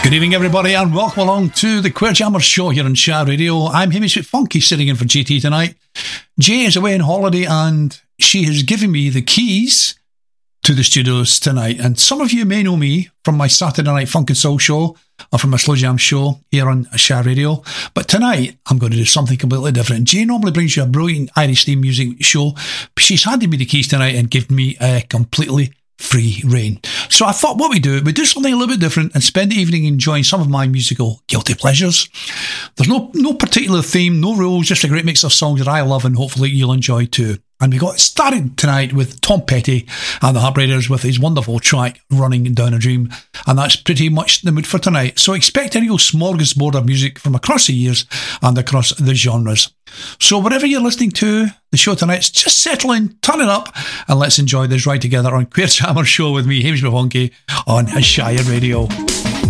Good evening, everybody, and welcome along to the Queer Jammers show here on Shah Radio. I'm Hamish Funky, sitting in for JT tonight. Jay is away on holiday, and she has given me the keys to the studios tonight. And some of you may know me from my Saturday Night Funk and Soul show, or from my Slow Jam show here on Shah Radio. But tonight, I'm going to do something completely different. Jay normally brings you a brilliant Irish theme music show. She's handed me the keys tonight and given me a completely free reign. So I thought what we do something a little bit different and spend the evening enjoying some of my musical guilty pleasures. There's no particular theme, no rules, just a great mix of songs that I love and hopefully you'll enjoy too. And we got started tonight with Tom Petty and the Heartbreakers with his wonderful track, Running Down a Dream. And that's pretty much the mood for tonight. So expect a real smorgasbord of music from across the years and across the genres. So whatever you're listening to, the show tonight's just settle in, turn it up, and let's enjoy this ride together on Queer Jammer Show with me, Hamish Funky, on Shire Radio.